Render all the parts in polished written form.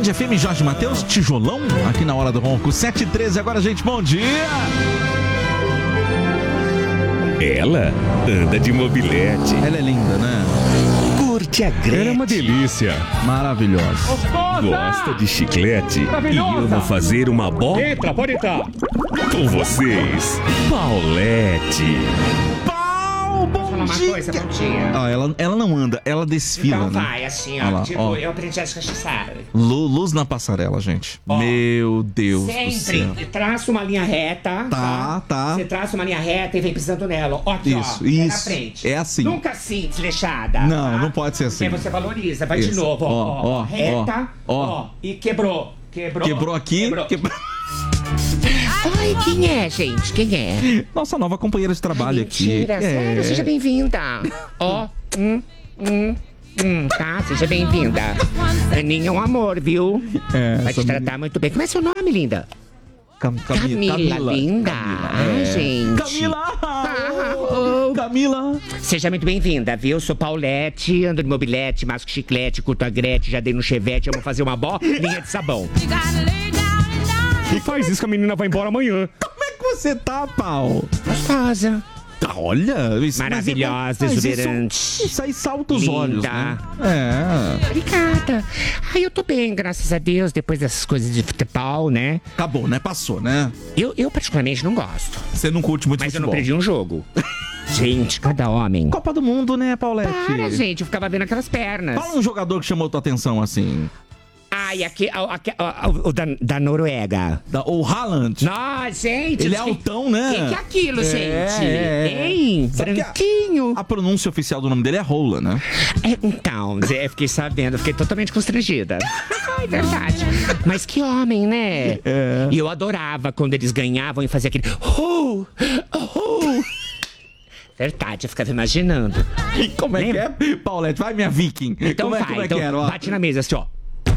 Band FM, Jorge Mateus, Tijolão, aqui na Hora do Ronco, 7h13. Agora, gente, bom dia! Ela anda de mobilete. Ela é linda, né? Curte a Gretchen. Ela é uma delícia. Maravilhosa. Gosta de chiclete e ama fazer uma bola. Entra, pode entrar. Com vocês, Paulette. Bom Uma dia! coisa, bom dia. Ah, ela não anda, ela desfila, Então né? vai, assim, Olha ó. lá, Tipo, ó. eu aprendi a cachaçar. Luz na passarela, gente. Ó, Meu Deus do céu. Sempre traça uma linha reta. Tá. Você traça uma linha reta e vem pisando nela. Ó, aqui, Isso, ó. É na isso. frente. É assim. Nunca assim, desleixada. Não, tá? não pode ser assim. Porque você valoriza. Vai de Isso. novo, ó. Reta. ó. E quebrou. Quebrou aqui. Ai, quem é, gente? Quem é? Nossa nova companheira de trabalho aqui. Mentira, sério, seja bem-vinda. Ó, tá, seja bem-vinda. Aninha é um amor, viu? Vai te tratar muito bem. Como é seu nome, linda? Camila, linda. Ai, gente. Camila. Seja muito bem-vinda, viu? Sou Paulette, ando de mobilete, masco chiclete, curto a Gretchen, já dei no chevette, amo fazer uma bolinha de sabão. E faz isso que a menina vai embora amanhã. Como é que você tá, Pau? Gostosa. Olha, isso, Maravilhosa, exuberante. Isso aí salta os olhos, né? Obrigada. Ai, eu tô bem, graças a Deus, depois dessas coisas de futebol, né? Acabou, né? Passou, né? Eu particularmente não gosto. Você não curte muito Mas futebol. eu não perdi um jogo. Gente, cada homem. Copa do Mundo, né, Paulette? Para, gente, eu ficava vendo aquelas pernas. Fala um jogador que chamou tua atenção, assim. Ai, o da Noruega. O Haaland. Nossa, gente. Ele é altão, né? O que é aquilo, gente? Hein? Sabe que Branquinho. A pronúncia oficial do nome dele é Rola, né? Então, Zé, fiquei sabendo, fiquei totalmente constrangida. Ai, verdade. Mas que homem, né? E eu adorava quando eles ganhavam e faziam aquele... Verdade, eu ficava imaginando. E como é que é, Paulette? Vai, minha viking. Então como vai, como então que era, ó? bate na mesa assim, ó.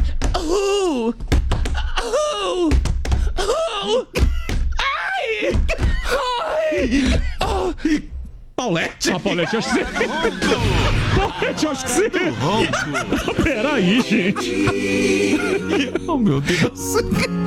Paulette? Paulette, acho que você... Paulette, acho que você... Peraí, gente. Oh, meu Deus.